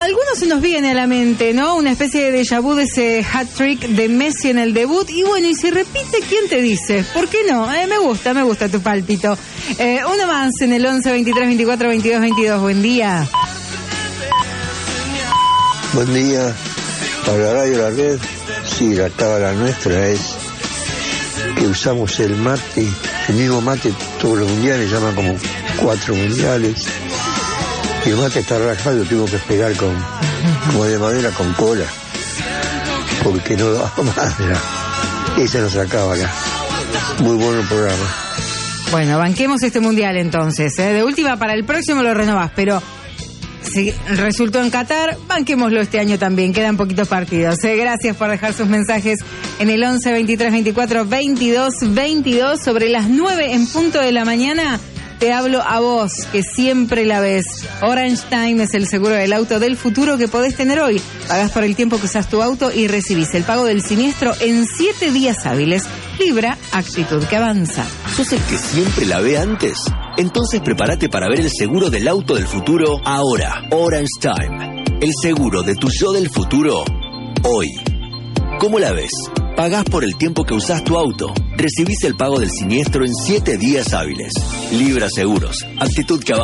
algunos se nos viene a la mente, ¿no? Una especie de déjà vu de ese hat-trick de Messi en el debut. Y bueno, y si repite, ¿quién te dice? ¿Por qué no? Me gusta tu pálpito. Uno más en el 11 23 24 22 22. Buen día. Buen día. Para la radio La Red, sí, la tabla nuestra es que usamos el mate, el mismo mate todos los mundiales, llaman como 4 mundiales. Y el mate está rajado, lo tengo que pegar como de madera con cola, porque no da madera. Esa nos acaba acá. Muy bueno el programa. Bueno, banquemos este mundial entonces. De última, para el próximo lo renovás, pero si resultó en Qatar, banquémoslo este año también. Quedan poquitos partidos. Gracias por dejar sus mensajes en el 11 23 24 22 22. Sobre las 9 en punto de la mañana, te hablo a vos, que siempre la ves. Orange Time es el seguro del auto del futuro que podés tener hoy. Pagás por el tiempo que usás tu auto y recibís el pago del siniestro en 7 días hábiles. Libra, actitud que avanza. ¿Sos el que siempre la ve antes? Entonces prepárate para ver el seguro del auto del futuro ahora. Orange Time, el seguro de tu yo del futuro hoy. ¿Cómo la ves? Pagás por el tiempo que usás tu auto. Recibís el pago del siniestro en 7 días hábiles. Libra Seguros, actitud que avanza.